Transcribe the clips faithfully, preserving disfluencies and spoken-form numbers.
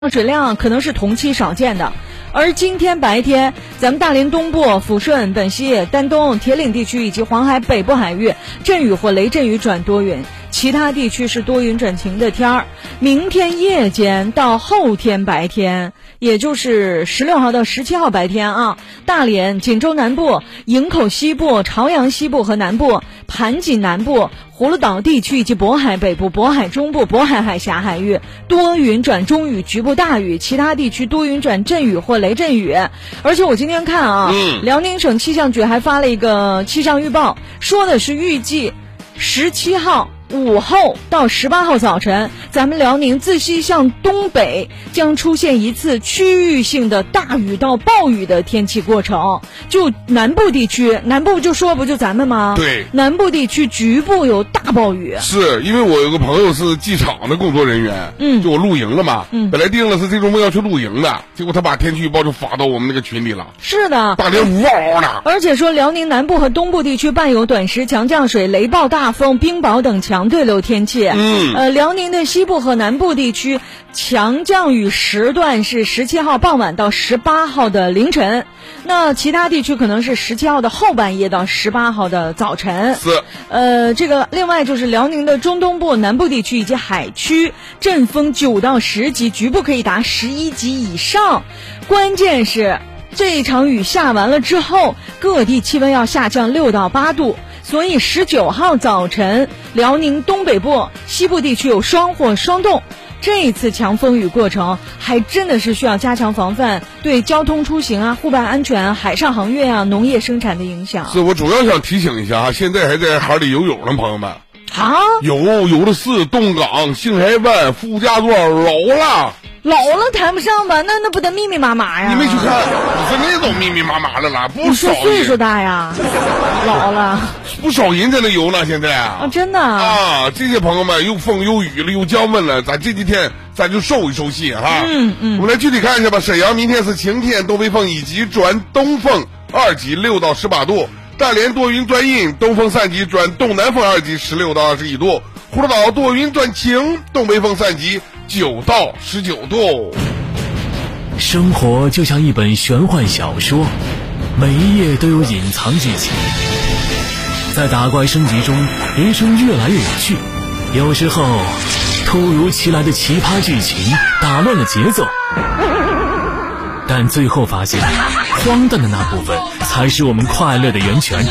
水量可能是同期少见的。而今天白天，咱们大连东部、抚顺、本溪、丹东、铁岭地区以及黄海北部海域阵雨或雷阵雨转多云，其他地区是多云转晴的天儿。明天夜间到后天白天，也就是十六号到十七号白天啊，大连、锦州南部、营口西部、朝阳西部和南部、盘锦南部、葫芦岛地区以及渤海北部、渤海中部、渤海海峡海域多云转中雨，局部大雨，其他地区多云转阵雨或雷阵雨。而且我今天看啊， 嗯， 辽宁省气象局还发了一个气象预报，说的是预计十七号午后到十八号早晨，咱们辽宁自西向东北将出现一次区域性的大雨到暴雨的天气过程。就南部地区，南部就说不就咱们吗？ 对， 南部地区局部有大暴雨。 是因为我有个朋友是机场的工作人员， 嗯， 就我露营了嘛， 嗯， 本来定了是这周末要去露营的，结果他把天气预报就发到我们那个群里了。 是的， 大连呜嗷的。 而且说辽宁南部和东部地区伴有短时强降水、雷暴大风、冰雹等强对流天气。 嗯， 呃，辽宁的西部和南部地区强降雨时段是十七号傍晚到十八号的凌晨，那其他地区可能是十七号的后半夜到十八号的早晨。 是， 呃，这个另外就是辽宁的中东部、南部地区以及海区，阵风九到十级，局部可以达十一级以上。关键是这一场雨下完了之后，各地气温要下降六到八度。所以十九号早晨，辽宁东北部、西部地区有霜或霜冻。这一次强风雨过程还真的是需要加强防范，对交通出行啊、户外安全、海上航运啊、农业生产的影响。 是我主要想提醒一下啊，现在还在海里游泳的朋友们啊， 有有的是东港、杏海湾、傅家庄老了。 老了谈不上吧，那那不得密密麻麻呀？ 你没去看，不是那种密密麻麻的了，不少人。 你说岁数大呀，老了， 不少人在那游呢，现在啊， 啊真的啊，这些朋友们又风又雨了又降温了，咱这几天咱就收一收心哈。 嗯嗯， 我们来具体看一下吧。沈阳明天是晴天，东北风一级转东风二级，六到十八度；大连多云转阴，东风三级转东南风二级，十六到二十一度；葫芦岛多云转晴，东北风三级，九到十九度。 生活就像一本玄幻小说，每一页都有隐藏剧情。在打怪升级中，人生越来越有趣。有时候，突如其来的奇葩剧情打乱了节奏，但最后发现，荒诞的那部分才是我们快乐的源泉。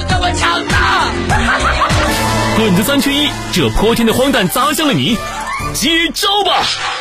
滚子三缺一，这泼天的荒诞砸向了你，接招吧！